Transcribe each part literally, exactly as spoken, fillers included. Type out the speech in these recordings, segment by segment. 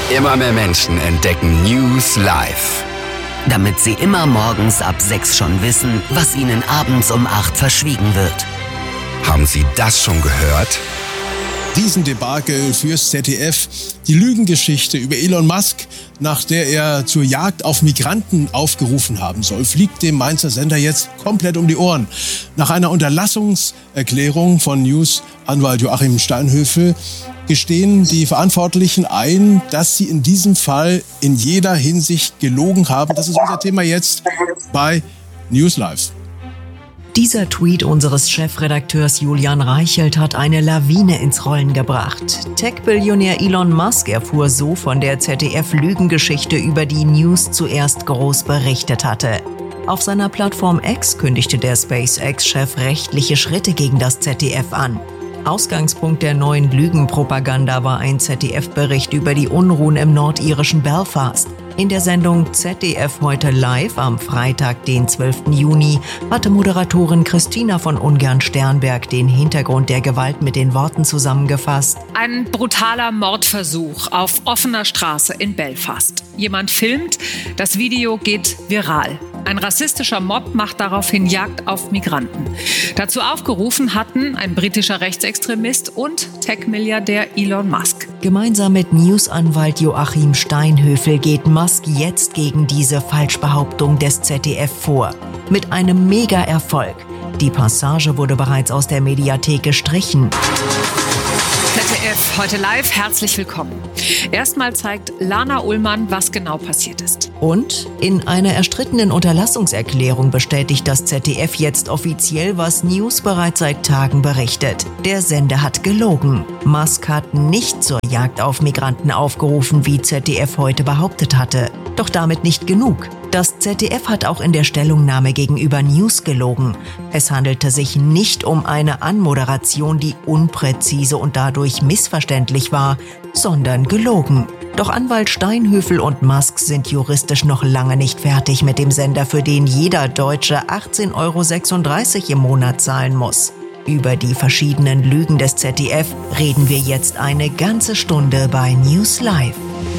Immer mehr Menschen entdecken News Live. Damit sie immer morgens ab sechs schon wissen, was ihnen abends um acht verschwiegen wird. Haben Sie das schon gehört? Diesen Debakel fürs Z D F, die Lügengeschichte über Elon Musk, nach der er zur Jagd auf Migranten aufgerufen haben soll, fliegt dem Mainzer Sender jetzt komplett um die Ohren. Nach einer Unterlassungserklärung von News-Anwalt Joachim Steinhöfel gestehen die Verantwortlichen ein, dass sie in diesem Fall in jeder Hinsicht gelogen haben. Das ist unser Thema jetzt bei News Live. Dieser Tweet unseres Chefredakteurs Julian Reichelt hat eine Lawine ins Rollen gebracht. Tech-Billionär Elon Musk erfuhr so von der Z D F-Lügengeschichte, über die News zuerst groß berichtet hatte. Auf seiner Plattform X kündigte der SpaceX-Chef rechtliche Schritte gegen das Z D F an. Ausgangspunkt der neuen Lügenpropaganda war ein Z D F-Bericht über die Unruhen im nordirischen Belfast. In der Sendung Z D F heute live am Freitag, den zwölften Juni, hatte Moderatorin Christina von Ungern-Sternberg den Hintergrund der Gewalt mit den Worten zusammengefasst. Ein brutaler Mordversuch auf offener Straße in Belfast. Jemand filmt, das Video geht viral. Ein rassistischer Mob macht daraufhin Jagd auf Migranten. Dazu aufgerufen hatten ein britischer Rechtsextremist und Tech-Milliardär Elon Musk. Gemeinsam mit News-Anwalt Joachim Steinhöfel geht Musk jetzt gegen diese Falschbehauptung des Z D F vor. Mit einem Mega-Erfolg. Die Passage wurde bereits aus der Mediathek gestrichen. Z D F heute live, herzlich willkommen. Erstmal zeigt Lana Ullmann, was genau passiert ist. Und in einer erstrittenen Unterlassungserklärung bestätigt das Z D F jetzt offiziell, was News bereits seit Tagen berichtet. Der Sender hat gelogen. Musk hat nicht zur Jagd auf Migranten aufgerufen, wie Z D F heute behauptet hatte. Doch damit nicht genug. Das Z D F hat auch in der Stellungnahme gegenüber News gelogen. Es handelte sich nicht um eine Anmoderation, die unpräzise und dadurch missverständlich war, sondern gelogen. Doch Anwalt Steinhöfel und Musk sind juristisch noch lange nicht fertig mit dem Sender, für den jeder Deutsche achtzehn Euro sechsunddreißig im Monat zahlen muss. Über die verschiedenen Lügen des Z D F reden wir jetzt eine ganze Stunde bei News Live.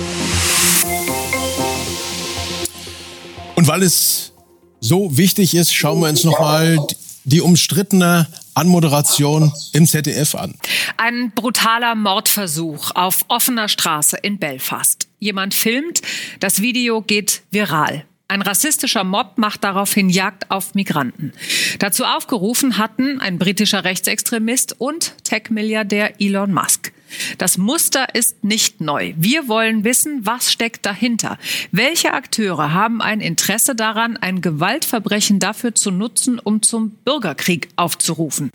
Und weil es so wichtig ist, schauen wir uns nochmal die umstrittene Anmoderation im Z D F an. Ein brutaler Mordversuch auf offener Straße in Belfast. Jemand filmt, das Video geht viral. Ein rassistischer Mob macht daraufhin Jagd auf Migranten. Dazu aufgerufen hatten ein britischer Rechtsextremist und Tech-Milliardär Elon Musk. Das Muster ist nicht neu. Wir wollen wissen, was steckt dahinter. Welche Akteure haben ein Interesse daran, ein Gewaltverbrechen dafür zu nutzen, um zum Bürgerkrieg aufzurufen?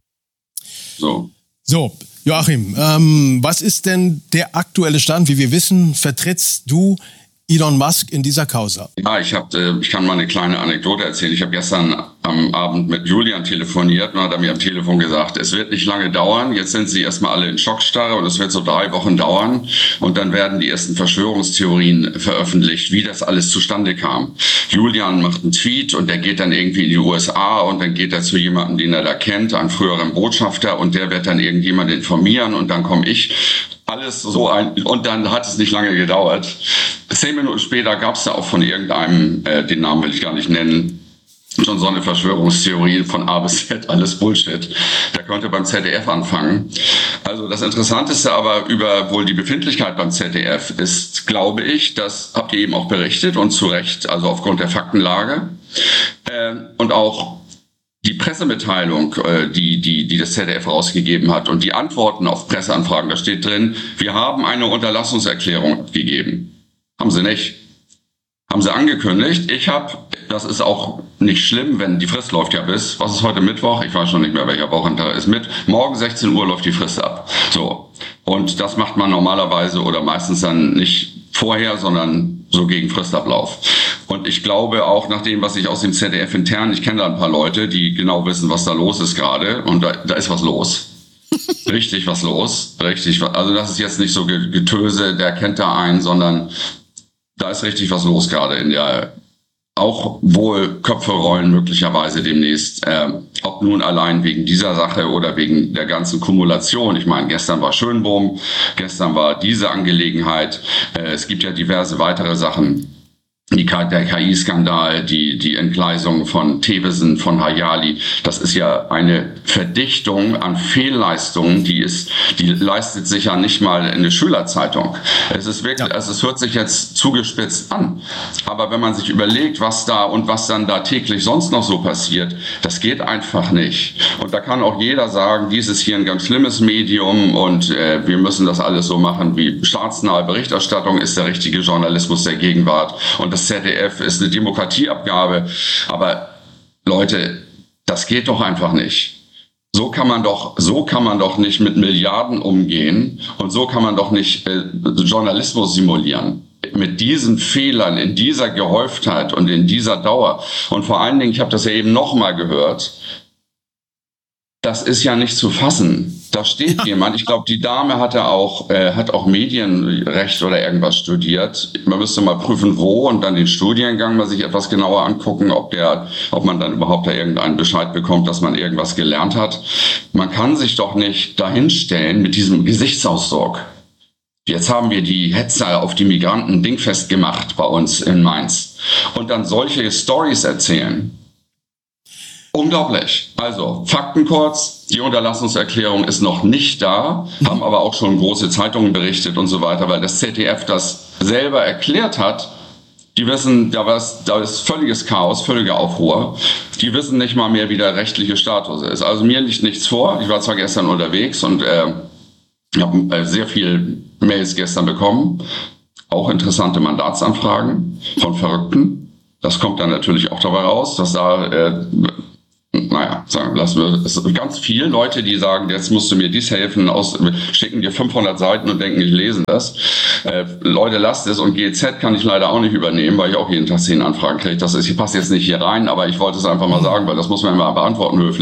So, so Joachim, ähm, was ist denn der aktuelle Stand? Wie wir wissen, vertrittst du Elon Musk in dieser Causa? Ja, ich, hab, ich kann mal eine kleine Anekdote erzählen. Ich habe gestern am Abend mit Julian telefoniert und hat er mir am Telefon gesagt, es wird nicht lange dauern. Jetzt sind sie erstmal alle in Schockstarre und es wird so drei Wochen dauern. Und dann werden die ersten Verschwörungstheorien veröffentlicht, wie das alles zustande kam. Julian macht einen Tweet und der geht dann irgendwie in die U S A und dann geht er zu jemandem, den er da kennt, einen früheren Botschafter, und der wird dann irgendjemand informieren und dann komme ich. Alles so ein, und dann hat es nicht lange gedauert. Zehn Minuten später gab es da auch von irgendeinem, äh, den Namen will ich gar nicht nennen, schon so eine Verschwörungstheorie von A bis Z, alles Bullshit. Der könnte beim Z D F anfangen. Also das Interessanteste aber über wohl die Befindlichkeit beim Z D F ist, glaube ich, das habt ihr eben auch berichtet und zu Recht, also aufgrund der Faktenlage. Äh, und auch die Pressemitteilung, die, die, die das Z D F rausgegeben hat und die Antworten auf Presseanfragen, da steht drin, wir haben eine Unterlassungserklärung gegeben. Haben sie nicht. Haben sie angekündigt. Ich habe, das ist auch nicht schlimm, wenn die Frist läuft ja bis, was ist heute Mittwoch? Ich weiß schon nicht mehr, welcher Wochentag ist mit. Morgen sechzehn Uhr läuft die Frist ab. So. Und das macht man normalerweise oder meistens dann nicht vorher, sondern so gegen Fristablauf. Und ich glaube auch nach dem, was ich aus dem Z D F intern, ich kenne da ein paar Leute, die genau wissen, was da los ist gerade. Und da, da ist was los. Richtig was los. Richtig. Also das ist jetzt nicht so Getöse, der kennt da einen, sondern da ist richtig was los gerade in der auch wohl Köpfe rollen möglicherweise demnächst, äh, ob nun allein wegen dieser Sache oder wegen der ganzen Kumulation. Ich meine, gestern war Schönbohm, gestern war diese Angelegenheit, äh, es gibt ja diverse weitere Sachen. Die, der K I-Skandal, die, die Entgleisung von Thewesen, von Hayali, das ist ja eine Verdichtung an Fehlleistungen, die ist, die leistet sich ja nicht mal in der Schülerzeitung. Es ist wirklich, ja. also es hört sich jetzt zugespitzt an. Aber wenn man sich überlegt, was da und was dann da täglich sonst noch so passiert, das geht einfach nicht. Und da kann auch jeder sagen, dies ist hier ein ganz schlimmes Medium und äh, wir müssen das alles so machen, wie staatsnahe Berichterstattung ist der richtige Journalismus der Gegenwart. Und das Z D F ist eine Demokratieabgabe, aber Leute, das geht doch einfach nicht. So kann man doch, so kann man doch nicht mit Milliarden umgehen und so kann man doch nicht äh, Journalismus simulieren. Mit diesen Fehlern, in dieser Gehäuftheit und in dieser Dauer. Und vor allen Dingen, ich habe das ja eben nochmal gehört, das ist ja nicht zu fassen. Da steht ja jemand, ich glaube, die Dame hatte auch, äh, hat auch Medienrecht oder irgendwas studiert. Man müsste mal prüfen, wo und dann den Studiengang mal sich etwas genauer angucken, ob der, ob man dann überhaupt da irgendeinen Bescheid bekommt, dass man irgendwas gelernt hat. Man kann sich doch nicht dahinstellen mit diesem Gesichtsausdruck. Jetzt haben wir die Hetzer auf die Migranten dingfest gemacht bei uns in Mainz. Und dann solche Storys erzählen. Unglaublich. Also, Fakten kurz, die Unterlassungserklärung ist noch nicht da, haben aber auch schon große Zeitungen berichtet und so weiter, weil das Z D F das selber erklärt hat. Die wissen, da, was, da ist völliges Chaos, völliger Aufruhr. Die wissen nicht mal mehr, wie der rechtliche Status ist. Also mir liegt nichts vor. Ich war zwar gestern unterwegs und äh, ich habe äh, sehr viel Mails gestern bekommen, auch interessante Mandatsanfragen von Verrückten. Das kommt dann natürlich auch dabei raus, dass da... Äh, Naja, sagen, lassen wir, es sind ganz viele Leute, die sagen, jetzt musst du mir dies helfen, aus, schicken dir fünfhundert Seiten und denken, ich lese das. Äh, Leute, lasst es und G Z kann ich leider auch nicht übernehmen, weil ich auch jeden Tag zehn Anfragen kriege. Das ist, ich passe jetzt nicht hier rein, aber ich wollte es einfach mal sagen, weil das muss man immer beantworten höflich.